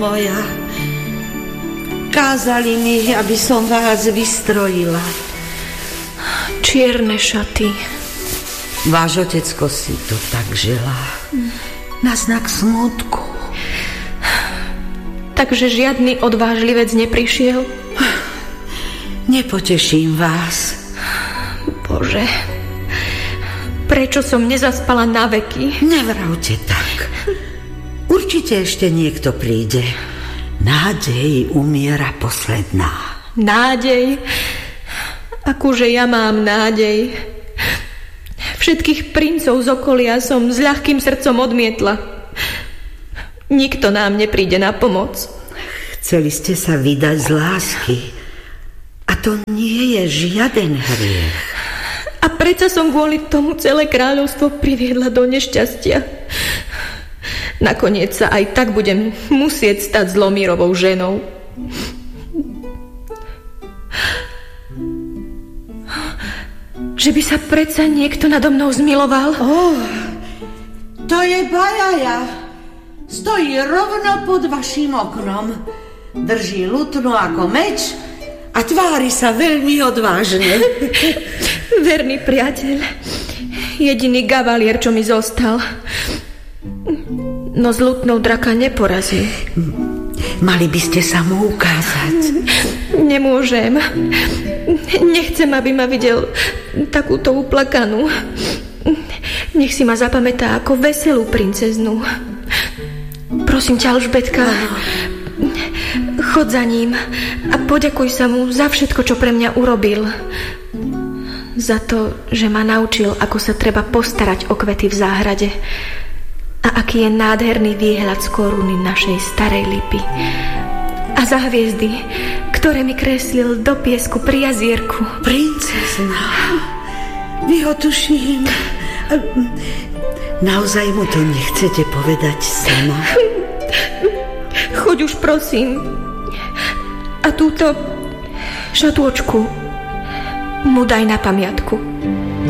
moja. Kázali mi, aby som vás vystrojila. Čierne šaty. Váš otecko si to tak želá. Na znak smútku. Takže žiadny odvážlivec neprišiel? Nepoteším vás. Bože, prečo som nezaspala na veky? Nevravte tak. Určite ešte niekto príde. Nádej umiera posledná. Nádej? Akúže ja mám nádej? Všetkých princov z okolia som s ľahkým srdcom odmietla. Nikto nám nepríde na pomoc. Chceli ste sa vydať z lásky. A to nie je žiaden hriech. A predsa som kvôli tomu celé kráľovstvo priviedla do nešťastia. Nakoniec sa aj tak budem musieť stať Zlomírovou ženou. Že by sa predsa niekto nado mnou zmiloval? To je Bajaja. Stojí rovno pod vašim oknom. Drží lutnu ako meč a tvári sa veľmi odvážne. Verný priateľ. Jediný gavalier, čo mi zostal. No s lutnou draka neporazí. Mali by ste sa mu ukázať. Nemôžem. Nechcem, aby ma videl takúto uplakanú. Nech si ma zapamätá ako veselú princeznu. Prosím ťa, Alžbetka, chod za ním a poďakuj sa mu za všetko, čo pre mňa urobil. Za to, že ma naučil, ako sa treba postarať o kvety v záhrade. A aký je nádherný výhľad z koruny našej starej lipy. A za hviezdy, ktoré mi kreslil do piesku pri jazierku. Princezna, vyhotuším. Naozaj mu to nechcete povedať sama? Choď už, prosím. A túto šatôčku mu daj na pamiatku.